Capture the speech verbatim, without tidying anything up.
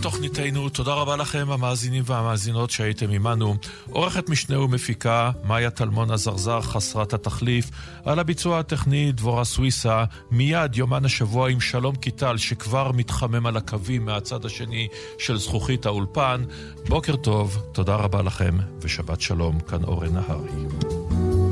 תוכניתנו. תודה רבה לכם המאזינים והמאזינות שהייתם עמנו. עורכת משנה ומפיקה מאיה טלמון הזרזר חסרת התחליף. על הביצוע הטכני דבורה סוויסה. מיד יומן השבוע עם שלום קיטל שכבר מתחמם על הקווים מהצד השני של זכוכית האולפן. בוקר טוב, תודה רבה לכם ושבת שלום. כאן אורן נהרי.